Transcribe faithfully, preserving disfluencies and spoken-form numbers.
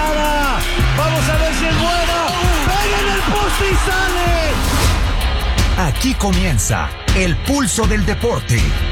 patada. Vamos a ver si es buena. Pega en el poste y sale. Aquí comienza el pulso del deporte.